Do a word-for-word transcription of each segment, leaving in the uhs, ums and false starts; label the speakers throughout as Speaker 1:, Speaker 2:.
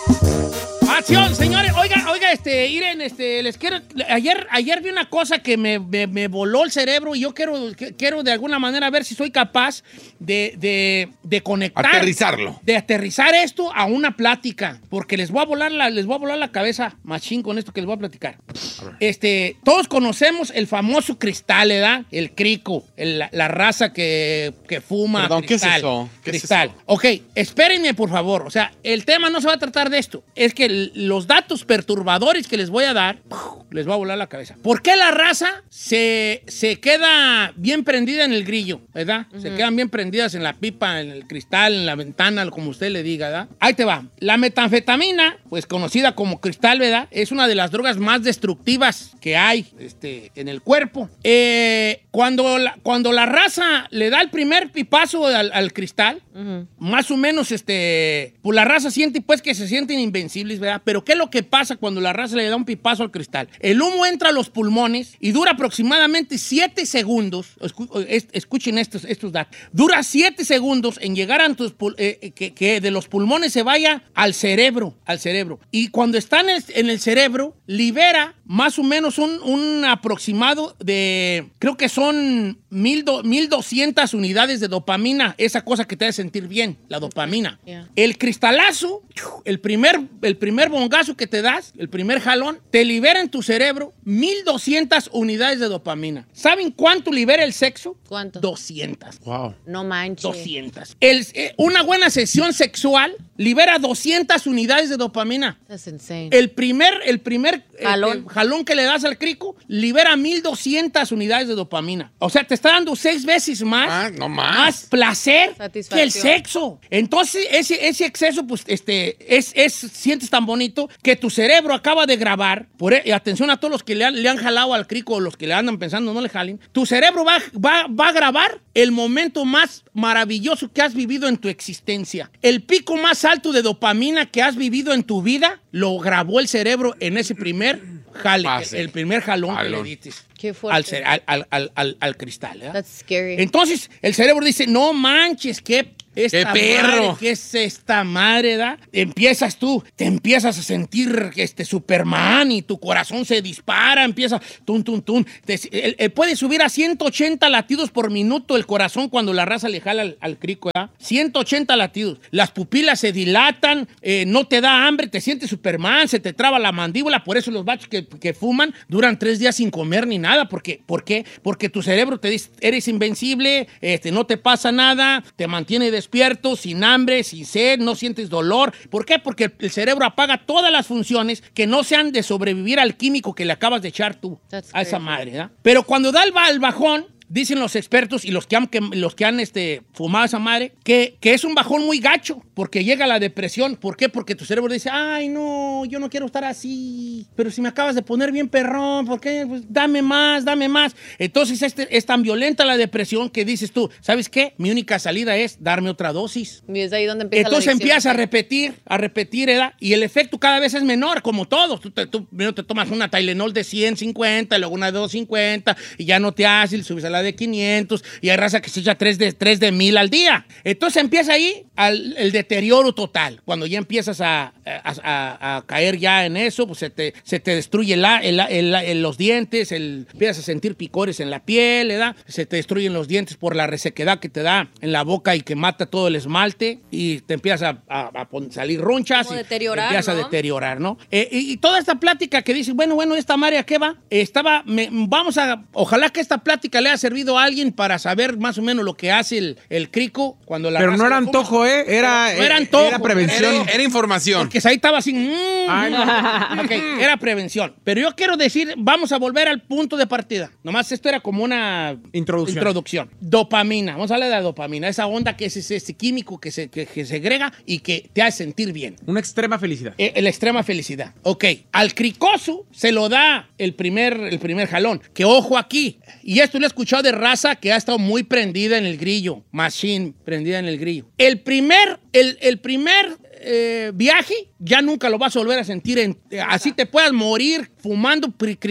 Speaker 1: ¡Acción, señores! Oiga, oiga, este, Iren, este, les quiero... Ayer, ayer vi una cosa que me, me, me voló el cerebro y yo quiero, que, quiero de alguna manera ver si soy capaz de, de, de conectar...
Speaker 2: Aterrizarlo.
Speaker 1: De aterrizar esto a una plática, porque les voy a volar la, les voy a volar la cabeza machín con esto que les voy a platicar. A este, todos conocemos el famoso cristal, ¿verdad? El crico, el, la, la raza que, que fuma
Speaker 2: Perdón,
Speaker 1: cristal.
Speaker 2: ¿qué es eso? ¿Qué
Speaker 1: Cristal.
Speaker 2: es eso?
Speaker 1: Ok, espérenme, por favor. O sea, el tema no se va a tratar de esto. Es que el, los datos perturbadores que les voy a dar, les va a volar la cabeza. ¿Por qué la raza se, se queda bien prendida en el grillo, verdad? Uh-huh. Se quedan bien prendidas en la pipa, en el cristal, en la ventana, como usted le diga, ¿verdad? Ahí te va. La metanfetamina, pues conocida como cristal, ¿verdad? Es una de las drogas más destructivas que hay este, en el cuerpo. Eh, cuando, la, cuando la raza le da el primer pipazo al, al cristal, uh-huh. más o menos, este, pues la raza siente pues que se sienten invencibles, ¿verdad? Pero ¿qué es lo que pasa cuando la raza le da un pipazo al cristal? El humo entra a los pulmones y dura aproximadamente siete segundos. Escu escuchen estos, estos datos. Dura siete segundos en llegar a tus eh, que, que de los pulmones se vaya al cerebro, al cerebro. Y cuando está en el, en el cerebro, libera más o menos un, un aproximado de, creo que son mil doscientas unidades de dopamina, esa cosa que te hace sentir bien, la dopamina. Yeah. El cristalazo, el primer, el primer bongazo que te das, el primer jalón, te libera en tu cerebro mil doscientas unidades de dopamina. ¿Saben cuánto libera el sexo?
Speaker 3: ¿Cuánto?
Speaker 1: doscientas.
Speaker 2: Wow.
Speaker 3: No manches.
Speaker 1: doscientas. El, eh, una buena sesión sexual libera doscientas unidades de dopamina.
Speaker 3: That's insane.
Speaker 1: El primer, el primer
Speaker 3: jalón.
Speaker 1: Eh, jalón que le das al crico libera mil doscientas unidades de dopamina. O sea, te está dando seis veces más,
Speaker 2: ah, no más.
Speaker 1: más placer que el sexo. Entonces, ese, ese exceso, pues, este, es, es, sientes tan bonito que tu cerebro acaba de grabar, por, y atención a todos los que le han, le han jalado al crico o los que le andan pensando no le jalen, tu cerebro va, va, va a grabar el momento más maravilloso que has vivido en tu existencia. El pico más alto de dopamina que has vivido en tu vida lo grabó el cerebro en ese primer jale, el, el primer jalón, jalón. que le diste.
Speaker 3: Qué fuerte.
Speaker 1: Al, al, al, al, al cristal. ¿eh?
Speaker 3: That's scary.
Speaker 1: Entonces, el cerebro dice, no manches, qué... Esta
Speaker 2: ¡Qué perro!
Speaker 1: Madre, ¿qué es esta madre, da? Empiezas tú, te empiezas a sentir este Superman y tu corazón se dispara, empieza tun, tun, tun. Te, el, el puede subir a ciento ochenta latidos por minuto el corazón cuando la raza le jala al, al crico, ¿verdad? ciento ochenta latidos. Las pupilas se dilatan, eh, no te da hambre, te sientes Superman, se te traba la mandíbula. Por eso los bachos que, que fuman duran tres días sin comer ni nada. Porque, ¿Por qué? Porque tu cerebro te dice, eres invencible, este, no te pasa nada, te mantiene despierto. despierto, sin hambre, sin sed, no sientes dolor. ¿Por qué? Porque el cerebro apaga todas las funciones que no sean de sobrevivir al químico que le acabas de echar tú That's a esa crazy. madre, ¿verdad? Pero cuando da el, el bajón, dicen los expertos y los que han, que, los que han este, fumado esa madre, que, que es un bajón muy gacho, porque llega la depresión. ¿Por qué? Porque tu cerebro dice, ay, no, yo no quiero estar así, pero si me acabas de poner bien perrón, ¿por qué? Pues dame más, dame más. Entonces este, es tan violenta la depresión que dices tú, ¿sabes qué? Mi única salida es darme otra dosis.
Speaker 3: Y es ahí donde empieza
Speaker 1: Entonces
Speaker 3: la adicción.
Speaker 1: empiezas a repetir, a repetir, ¿verdad? Y el efecto cada vez es menor, como todos. Tú, te, tú primero te tomas una Tylenol de ciento cincuenta, luego una de doscientos cincuenta, y ya no te hace, subes a la de quinientos, y hay raza que se echa tres de, tres de mil al día. Entonces empieza ahí al, el deterioro total. Cuando ya empiezas a, a, a, a caer ya en eso, pues se te, se te destruye la, el, el, el, los dientes, el, empiezas a sentir picores en la piel, ¿verdad? Se te destruyen los dientes por la resequedad que te da en la boca y que mata todo el esmalte, y te empiezas a, a, a salir ronchas.
Speaker 3: Como
Speaker 1: y
Speaker 3: deteriorar,
Speaker 1: empiezas
Speaker 3: ¿no?
Speaker 1: a deteriorar, ¿no? Eh, y, y toda esta plática que dices, bueno, bueno, ¿esta madre a qué va? Estaba, me, vamos a, ojalá que esta plática le haya servido a alguien para saber más o menos lo que hace el, el crico cuando la
Speaker 4: Pero
Speaker 1: raza
Speaker 4: no era
Speaker 1: lo fuma.
Speaker 4: antojo, ¿eh? Era,
Speaker 1: No era antojo.
Speaker 4: Era prevención.
Speaker 2: Era, era información.
Speaker 1: Porque ahí estaba así. Mm,
Speaker 4: Ay, no.
Speaker 1: Ok, era prevención. Pero yo quiero decir, vamos a volver al punto de partida. Nomás esto era como una
Speaker 4: Introducción.
Speaker 1: introducción. Dopamina. Vamos a hablar de la dopamina. Esa onda que es ese, ese químico que se, que, que segrega y que te hace sentir bien.
Speaker 4: Una extrema felicidad.
Speaker 1: Eh, la extrema felicidad. Ok. Al cricoso se lo da el primer, el primer jalón. Que ojo aquí. Y esto lo he escuchado de raza que ha estado muy prendida en el grillo. Machine, prendida en el grillo. El primer, el, el primer eh, viaje ya nunca lo vas a volver a sentir. En, eh, así te puedas morir fumando cristal.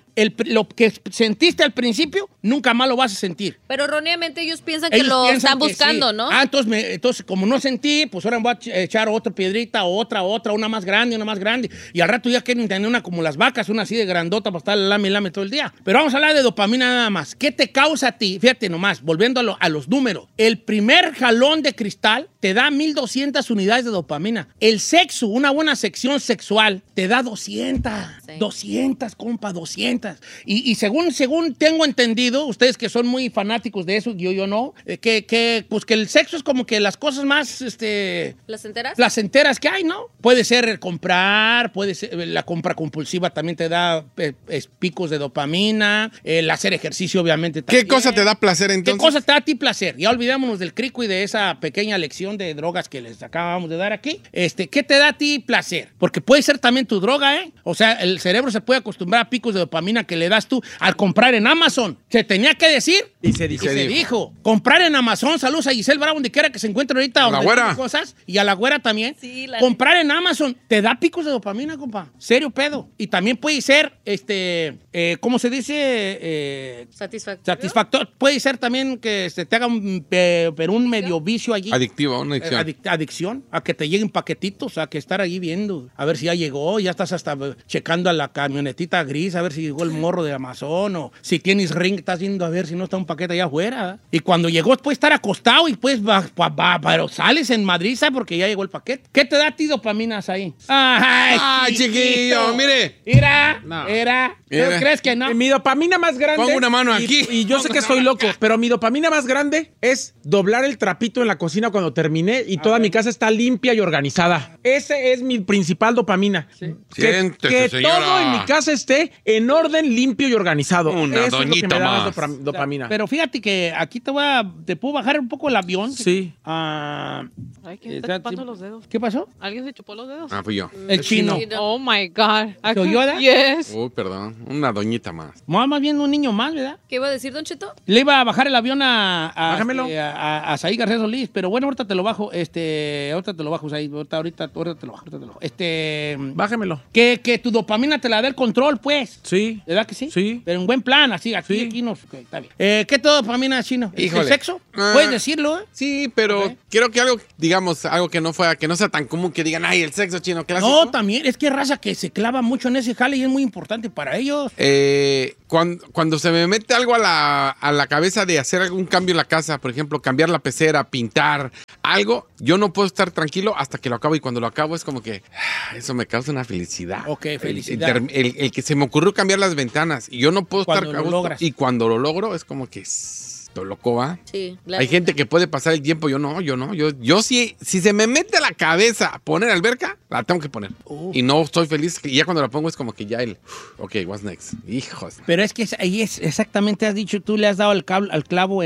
Speaker 1: el, lo que sentiste al principio, nunca más lo vas a sentir.
Speaker 3: Pero erróneamente ellos piensan que
Speaker 1: Ellos
Speaker 3: lo
Speaker 1: piensan
Speaker 3: están
Speaker 1: que
Speaker 3: buscando,
Speaker 1: sí.
Speaker 3: ¿no?
Speaker 1: Ah, entonces, me- entonces, como no sentí, pues ahora me voy a ch- echar otra piedrita, otra, otra, una más grande, una más grande. Y al rato ya quieren tener una como las vacas, una así de grandota para estar lame y lame todo el día. Pero vamos a hablar de dopamina nada más. ¿Qué te causa a ti? Fíjate nomás, volviendo a, lo- a los números. El primer jalón de cristal te da mil doscientas unidades de dopamina. El sexo, una buena sección sexual, te da doscientas.
Speaker 3: Sí.
Speaker 1: doscientas, compa, doscientas. Y, y según, según tengo entendido, ustedes que son muy fanáticos de eso, yo, yo no, eh, que, que, pues que el sexo es como que las cosas más, este...
Speaker 3: ¿Las enteras?
Speaker 1: placenteras que hay, ¿no? Puede ser el comprar, puede ser la compra compulsiva también te da eh, es, picos de dopamina, el hacer ejercicio obviamente también.
Speaker 2: ¿Qué cosa te da placer
Speaker 1: ¿Qué
Speaker 2: entonces?
Speaker 1: cosa te da a ti placer? Ya olvidémonos del crico y de esa pequeña lección de drogas que les acabamos de dar aquí. Este, ¿qué te da a ti placer? Porque puede ser también tu droga, ¿eh? O sea, el cerebro se puede acostumbrar a picos de dopamina que le das tú al comprar en Amazon. Se tenía que decir
Speaker 4: Y se
Speaker 1: y
Speaker 4: dijo.
Speaker 1: se,
Speaker 2: dijo.
Speaker 1: dijo. Comprar en Amazon. Saludos a Giselle Bravo, donde quiera que se encuentre ahorita.
Speaker 2: A la
Speaker 1: donde
Speaker 2: güera.
Speaker 1: venden cosas. Y a la güera también.
Speaker 3: Sí, la
Speaker 1: Comprar en Amazon te da picos de dopamina, compa. Serio pedo. Y también puede ser, este, eh, ¿cómo se dice? Eh,
Speaker 3: ¿Satisfactorio?
Speaker 1: satisfactorio. Puede ser también que se te haga un, eh, pero un medio vicio allí.
Speaker 2: Adictivo, una
Speaker 1: Eh,
Speaker 2: adicción.
Speaker 1: adic- adicción, a que te lleguen paquetitos, a que estar ahí viendo, a ver si ya llegó, ya estás hasta eh, checando a la camionetita gris, a ver si llegó el morro de Amazon, o si tienes ring, estás viendo a ver si no está un paquete allá afuera. ¿eh? Y cuando llegó, puedes estar acostado y pues va, va, va, pero sales en Madrid, ¿sabes? Porque ya llegó el paquete. ¿Qué te da a ti dopaminas ahí? ¡Ay,
Speaker 2: Ay, chiquillo, mire.
Speaker 1: Mira,
Speaker 4: No.
Speaker 1: era. ¿Tú
Speaker 2: Mira.
Speaker 1: crees que no?
Speaker 4: Mi dopamina más grande.
Speaker 2: Pongo una mano
Speaker 4: y-
Speaker 2: aquí.
Speaker 4: Y, yo sé
Speaker 2: Pongo
Speaker 4: que
Speaker 2: una
Speaker 4: soy
Speaker 2: mano
Speaker 4: loco,
Speaker 2: acá.
Speaker 4: pero mi dopamina más grande es doblar el trapito en la cocina cuando terminé y toda mi casa está limpia y organizada. Ese es mi principal dopamina. Que,
Speaker 2: Siéntese,
Speaker 4: que
Speaker 2: señora.
Speaker 4: todo en mi casa esté en orden, limpio y organizado.
Speaker 2: Una
Speaker 4: Eso es lo que
Speaker 2: doñita
Speaker 4: me da más
Speaker 2: más.
Speaker 4: dopra- dopamina.
Speaker 1: Pero fíjate que aquí te voy a, te puedo bajar un poco el avión.
Speaker 4: Sí.
Speaker 1: Ah,
Speaker 5: Ay, ¿quién
Speaker 1: eh,
Speaker 5: está
Speaker 1: da-
Speaker 5: chupando los dedos?
Speaker 1: ¿Qué pasó?
Speaker 5: ¿Alguien se chupó los dedos?
Speaker 2: Ah, fui yo.
Speaker 1: El chino.
Speaker 3: Sí, no.
Speaker 5: Oh my God.
Speaker 1: ¿Se oyó, da?
Speaker 5: Yes.
Speaker 2: Uy, perdón. Una doñita más.
Speaker 1: Más más bien un niño más, ¿verdad?
Speaker 3: ¿Qué iba a decir, Don Cheto?
Speaker 1: Le iba a bajar el avión a, a,
Speaker 4: Bájamelo.
Speaker 1: este, a, a, a Saí García Solís, pero bueno, ahorita te lo bajo, este, ahorita te lo bajo, Saí, ahorita, ahorita, ahorita te lo bajo, ahorita te lo bajo. Este,
Speaker 4: Bájemelo.
Speaker 1: que, que tu dopamina te la dé el control, pues.
Speaker 4: Sí.
Speaker 1: ¿Verdad que sí?
Speaker 4: Sí.
Speaker 1: Pero en buen plan, así, aquí,
Speaker 4: Sí.
Speaker 1: aquí nos... ok, está bien. Eh, ¿Qué te da dopamina, Chino? ¿El
Speaker 2: Híjole.
Speaker 1: sexo?
Speaker 2: Ah.
Speaker 1: ¿Puedes decirlo, eh?
Speaker 2: Sí, pero
Speaker 1: Ok.
Speaker 2: quiero que algo, digamos, algo que no fuera, que no sea tan común que digan, ay, el sexo chino clásico.
Speaker 1: No, también, es que hay raza que se clava mucho en ese jale y es muy importante para ellos.
Speaker 2: Eh, cuando, cuando se me mete algo a la, a la cabeza de hacer algún cambio en la casa, por ejemplo, cambiar la pecera, pintar, algo, yo no puedo estar tranquilo hasta que lo acabo. Y cuando lo acabo es como que ah, eso me causa una felicidad.
Speaker 1: Ok,
Speaker 2: El-
Speaker 1: felicidad.
Speaker 2: El, el- el que se me ocurrió cambiar las ventanas y yo no puedo
Speaker 1: Cuando
Speaker 2: estar
Speaker 1: lo
Speaker 2: a gusto.
Speaker 1: logras.
Speaker 2: Y cuando lo logro es como que s- lo loco va.
Speaker 3: Sí. la
Speaker 2: Hay
Speaker 3: neta.
Speaker 2: gente que puede pasar el tiempo, yo no, yo no. Yo, yo sí, si se me mete a la cabeza poner alberca, la tengo que poner.
Speaker 1: Uf.
Speaker 2: Y no estoy feliz. Y ya cuando la pongo es como que ya el, ok, what's next? Hijos.
Speaker 1: Pero es que es- ahí es exactamente, has dicho, tú le has dado el cable, al clavo